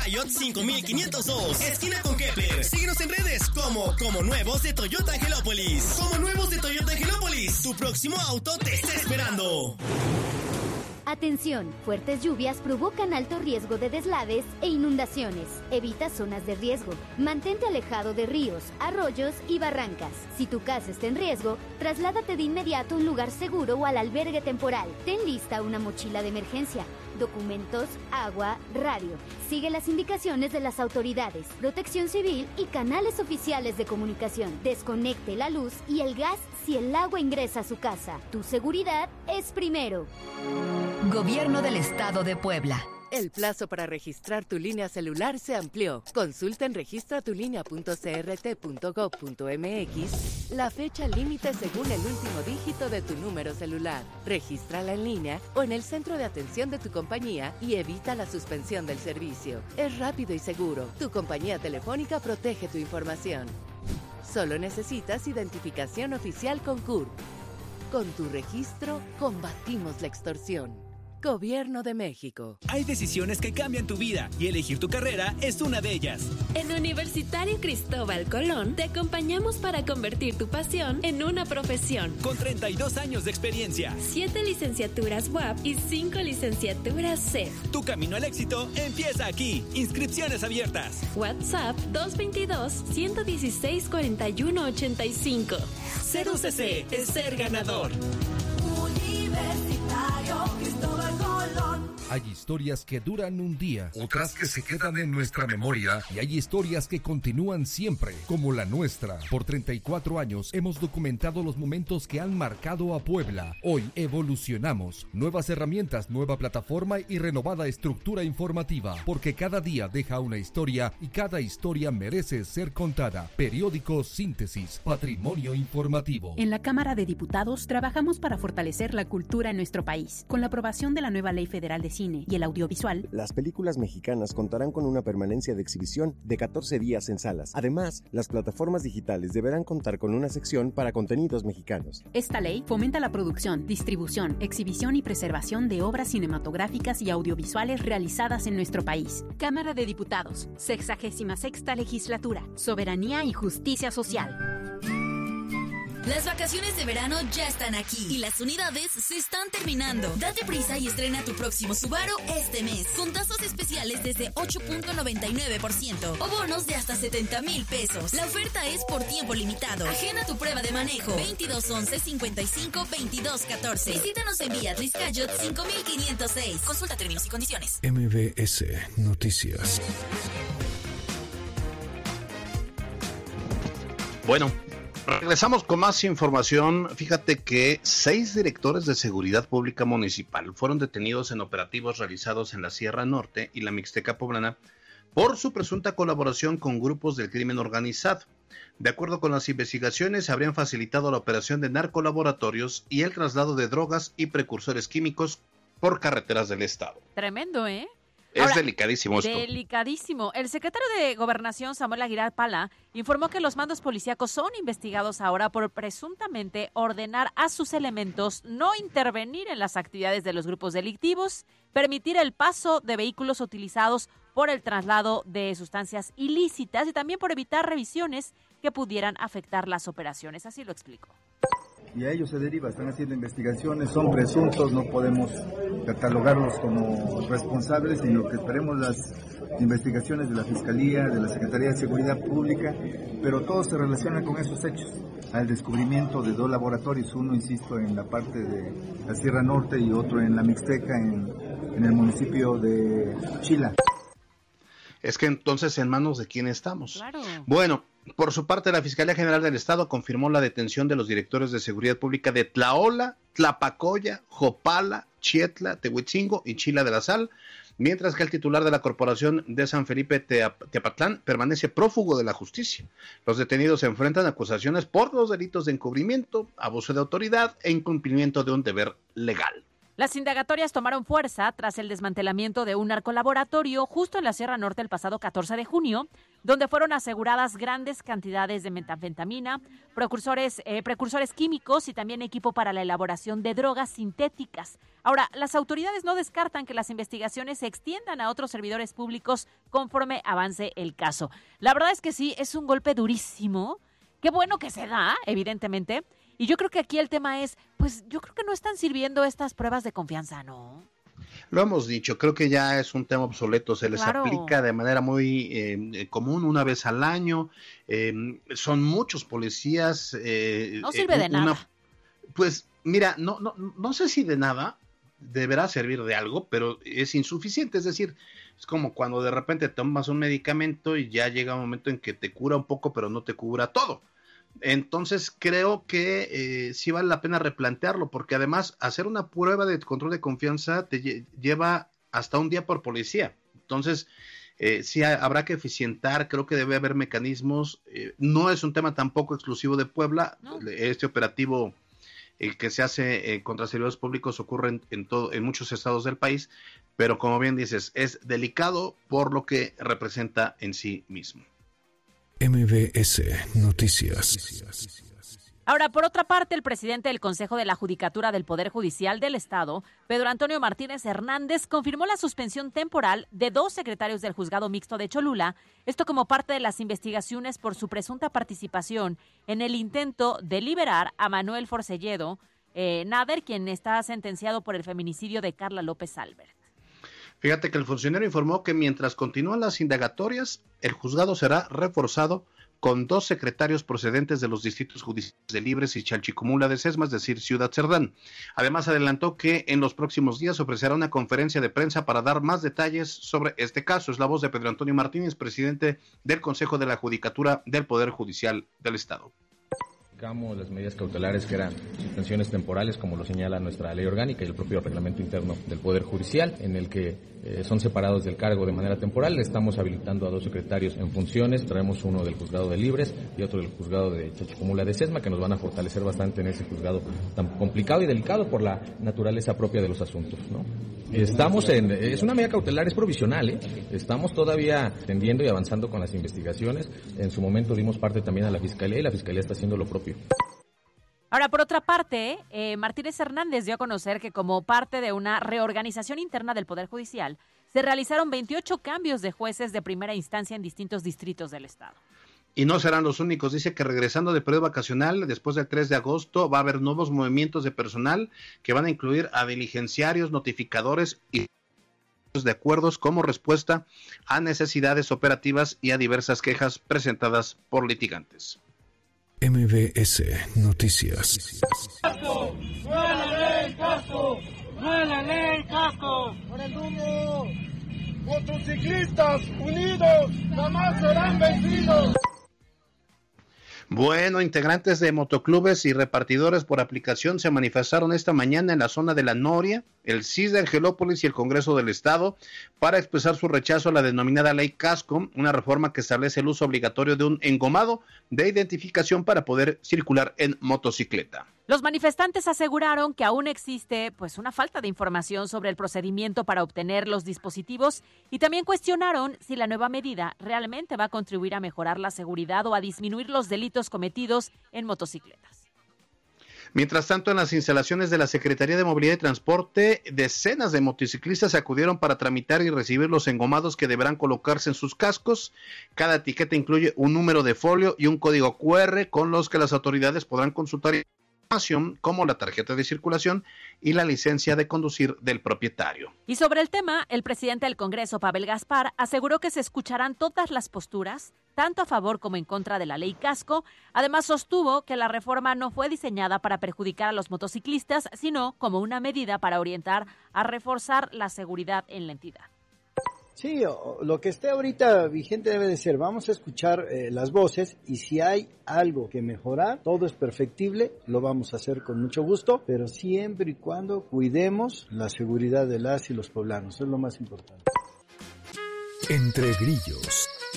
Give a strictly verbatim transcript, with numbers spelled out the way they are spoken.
Coyot cinco mil quinientos dos, esquina con Kepler. Síguenos en redes como Como Nuevos de Toyota Angelópolis. Como Nuevos de Toyota Angelópolis, tu próximo auto te está esperando. Atención, fuertes lluvias provocan alto riesgo de deslaves e inundaciones. Evita zonas de riesgo. Mantente alejado de ríos, arroyos y barrancas. Si tu casa está en riesgo, trasládate de inmediato a un lugar seguro o al albergue temporal. Ten lista una mochila de emergencia, documentos, agua, radio. Sigue las indicaciones de las autoridades, Protección Civil y canales oficiales de comunicación. Desconecte la luz y el gas si el agua ingresa a su casa. Tu seguridad es primero. Gobierno del Estado de Puebla. El plazo para registrar tu línea celular se amplió. Consulta en registratulínea punto c r t punto gob punto m x la fecha límite según el último dígito de tu número celular. Regístrala en línea o en el centro de atención de tu compañía y evita la suspensión del servicio. Es rápido y seguro. Tu compañía telefónica protege tu información. Solo necesitas identificación oficial con C U R P. Con tu registro, combatimos la extorsión. Gobierno de México. Hay decisiones que cambian tu vida y elegir tu carrera es una de ellas. En Universitario Cristóbal Colón te acompañamos para convertir tu pasión en una profesión. Con treinta y dos años de experiencia. siete licenciaturas U A P y cinco licenciaturas C E F. Tu camino al éxito empieza aquí. Inscripciones abiertas. WhatsApp dos dos dos, uno uno seis, cuatro uno ocho cinco. Ser U C C es ser ganador. Universitario Cristóbal Colón. Hay historias que duran un día, otras que se quedan en nuestra memoria y hay historias que continúan siempre, como la nuestra. Por treinta y cuatro años hemos documentado los momentos que han marcado a Puebla. Hoy evolucionamos. Nuevas herramientas, nueva plataforma y renovada estructura informativa, porque cada día deja una historia y cada historia merece ser contada. Periódico Síntesis, patrimonio informativo. En la Cámara de Diputados trabajamos para fortalecer la cultura en nuestro país. Con la aprobación de la nueva Ley Federal de Cine y el audiovisual, las películas mexicanas contarán con una permanencia de exhibición de catorce días en salas. Además, las plataformas digitales deberán contar con una sección para contenidos mexicanos. Esta ley fomenta la producción, distribución, exhibición y preservación de obras cinematográficas y audiovisuales realizadas en nuestro país. Cámara de Diputados, sexagésima sexta legislatura, soberanía y justicia social. Las vacaciones de verano ya están aquí y las unidades se están terminando. Date prisa y estrena tu próximo Subaru este mes con tasas especiales desde ocho punto noventa y nueve por ciento o bonos de hasta setenta mil pesos. La oferta es por tiempo limitado. Agenda tu prueba de manejo veintidós once, cincuenta y cinco, veintidós catorce. Visítanos en Beatriz Cayot cinco mil quinientos seis. Consulta términos y condiciones. M B S Noticias. Bueno, regresamos con más información. Fíjate que seis directores de seguridad pública municipal fueron detenidos en operativos realizados en la Sierra Norte y la Mixteca Poblana por su presunta colaboración con grupos del crimen organizado. De acuerdo con las investigaciones, habrían facilitado la operación de narcolaboratorios y el traslado de drogas y precursores químicos por carreteras del estado. Tremendo, ¿eh? Es Ahora, delicadísimo esto. Delicadísimo. El secretario de Gobernación, Samuel Aguilar Pala, informó que los mandos policíacos son investigados ahora por presuntamente ordenar a sus elementos no intervenir en las actividades de los grupos delictivos, permitir el paso de vehículos utilizados por el traslado de sustancias ilícitas y también por evitar revisiones que pudieran afectar las operaciones. Así lo explicó. Y a ellos se deriva, están haciendo investigaciones, son presuntos, no podemos catalogarlos como responsables, sino que esperemos las investigaciones de la Fiscalía, de la Secretaría de Seguridad Pública, pero todo se relaciona con esos hechos, al descubrimiento de dos laboratorios, uno, insisto, en la parte de la Sierra Norte y otro en la Mixteca, en, en el municipio de Chila. Es que entonces, ¿en manos de quién estamos? Claro. Bueno, por su parte, la Fiscalía General del Estado confirmó la detención de los directores de Seguridad Pública de Tlaola, Tlapacoya, Jopala, Chietla, Tehuitzingo y Chila de la Sal, mientras que el titular de la Corporación de San Felipe Teapatlán permanece prófugo de la justicia. Los detenidos se enfrentan a acusaciones por los delitos de encubrimiento, abuso de autoridad e incumplimiento de un deber legal. Las indagatorias tomaron fuerza tras el desmantelamiento de un narcolaboratorio justo en la Sierra Norte el pasado catorce de junio, donde fueron aseguradas grandes cantidades de metanfetamina, precursores, eh, precursores químicos y también equipo para la elaboración de drogas sintéticas. Ahora, las autoridades no descartan que las investigaciones se extiendan a otros servidores públicos conforme avance el caso. La verdad es que sí, es un golpe durísimo. Qué bueno que se da, evidentemente. Y yo creo que aquí el tema es, pues yo creo que no están sirviendo estas pruebas de confianza, ¿no? Lo hemos dicho, creo que ya es un tema obsoleto, se les Claro. aplica de manera muy eh, común una vez al año, eh, son muchos policías. Eh, No sirve eh, de una- nada. Pues mira, no, no, no sé si de nada, deberá servir de algo, pero es insuficiente, es decir, es como cuando de repente tomas un medicamento y ya llega un momento en que te cura un poco, pero no te cura todo. Entonces creo que eh, sí vale la pena replantearlo, porque además hacer una prueba de control de confianza te lle- lleva hasta un día por policía. Entonces eh, sí ha- habrá que eficientar, creo que debe haber mecanismos. Eh, no es un tema tampoco exclusivo de Puebla. No. Este operativo el que se hace eh, contra servidores públicos ocurre en, en, todo, en muchos estados del país, pero como bien dices, es delicado por lo que representa en sí mismo. M B S Noticias. Ahora, por otra parte, el presidente del Consejo de la Judicatura del Poder Judicial del Estado, Pedro Antonio Martínez Hernández, confirmó la suspensión temporal de dos secretarios del Juzgado Mixto de Cholula, esto como parte de las investigaciones por su presunta participación en el intento de liberar a Manuel Forcelledo eh, Nader, quien está sentenciado por el feminicidio de Carla López Albert. Fíjate que el funcionario informó que mientras continúan las indagatorias, el juzgado será reforzado con dos secretarios procedentes de los distritos judiciales de Libres y Chalchicomula de Sesma, es decir, Ciudad Cerdán. Además, adelantó que en los próximos días ofrecerá una conferencia de prensa para dar más detalles sobre este caso. Es la voz de Pedro Antonio Martínez, presidente del Consejo de la Judicatura del Poder Judicial del Estado. Las medidas cautelares que eran suspensiones temporales, como lo señala nuestra ley orgánica y el propio reglamento interno del Poder Judicial, en el que eh, son separados del cargo de manera temporal. Estamos habilitando a dos secretarios en funciones, traemos uno del Juzgado de Libres y otro del Juzgado de Chalchicomula de Sesma, que nos van a fortalecer bastante en ese juzgado tan complicado y delicado por la naturaleza propia de los asuntos, ¿no? Estamos en, es una medida cautelar, es provisional, ¿eh? Estamos todavía atendiendo y avanzando con las investigaciones. En su momento dimos parte también a la Fiscalía y la Fiscalía está haciendo lo propio. Ahora, por otra parte, eh, Martínez Hernández dio a conocer que como parte de una reorganización interna del Poder Judicial, se realizaron veintiocho cambios de jueces de primera instancia en distintos distritos del Estado. Y no serán los únicos. Dice que regresando de periodo vacacional, después del tres de agosto, va a haber nuevos movimientos de personal que van a incluir a diligenciarios, notificadores y de acuerdos como respuesta a necesidades operativas y a diversas quejas presentadas por litigantes. M B S Noticias. ¡Casco! ¡No a la ley, casco! ¡No a la ley, casco! ¡Por el rumbo! ¡Motociclistas unidos jamás serán vencidos! Bueno, integrantes de motoclubes y repartidores por aplicación se manifestaron esta mañana en la zona de La Noria, el C I S de Angelópolis y el Congreso del Estado para expresar su rechazo a la denominada Ley Casco, una reforma que establece el uso obligatorio de un engomado de identificación para poder circular en motocicleta. Los manifestantes aseguraron que aún existe pues una falta de información sobre el procedimiento para obtener los dispositivos y también cuestionaron si la nueva medida realmente va a contribuir a mejorar la seguridad o a disminuir los delitos cometidos en motocicletas. Mientras tanto, en las instalaciones de la Secretaría de Movilidad y Transporte, decenas de motociclistas acudieron para tramitar y recibir los engomados que deberán colocarse en sus cascos. Cada etiqueta incluye un número de folio y un código cu erre con los que las autoridades podrán consultar información como la tarjeta de circulación y la licencia de conducir del propietario. Y sobre el tema, el presidente del Congreso, Pavel Gaspar, aseguró que se escucharán todas las posturas, tanto a favor como en contra de la ley Casco. Además, sostuvo que la reforma no fue diseñada para perjudicar a los motociclistas, sino como una medida para orientar a reforzar la seguridad en la entidad. Sí, lo que esté ahorita vigente debe de ser, vamos a escuchar eh, las voces y si hay algo que mejorar, todo es perfectible, lo vamos a hacer con mucho gusto, pero siempre y cuando cuidemos la seguridad de las y los poblanos, es lo más importante. Entre grillos.